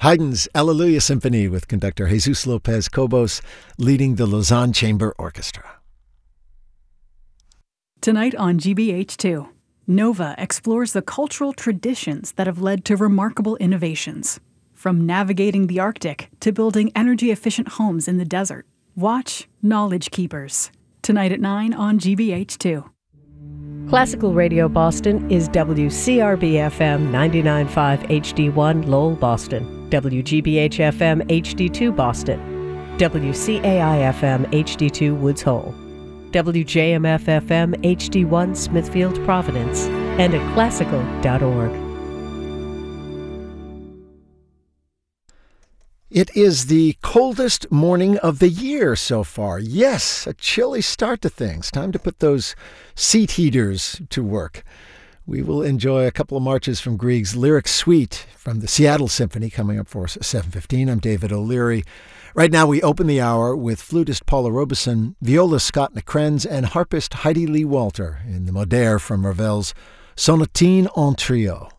Haydn's Alleluia Symphony with conductor Jesus Lopez Cobos leading the Lausanne Chamber Orchestra. Tonight on GBH2, Nova explores the cultural traditions that have led to remarkable innovations. From navigating the Arctic to building energy-efficient homes in the desert. Watch Knowledge Keepers. Tonight at 9 on GBH2. Classical Radio Boston is WCRB-FM 99.5 HD1 Lowell, Boston, WGBH-FM HD2 Boston, WCAI-FM HD2 Woods Hole, WJMF-FM HD1 Smithfield, Providence, and at classical.org. It is the coldest morning of the year so far. Yes, a chilly start to things. Time to put those seat heaters to work. We will enjoy a couple of marches from Grieg's Lyric Suite from the Seattle Symphony coming up for us at 7:15. I'm David O'Leary. Right now we open the hour with flutist Paula Robeson, violist Scott Nakrenz, and harpist Heidi Lee Walter in the Modere from Ravel's Sonatine en Trio.